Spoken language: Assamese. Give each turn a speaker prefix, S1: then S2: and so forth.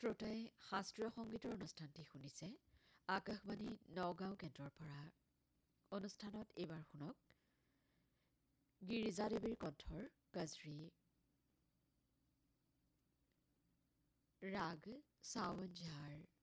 S1: শ্ৰোতাই শাস্ত্ৰীয় সংগীতৰ অনুষ্ঠানটি শুনিছে আকাশবাণী নগাঁও কেন্দ্ৰৰ পৰা। অনুষ্ঠানত এইবাৰ শুনক গিৰিজা দেৱীৰ কণ্ঠৰ গজৰি, ৰাগ সাৱন ঝাৰ।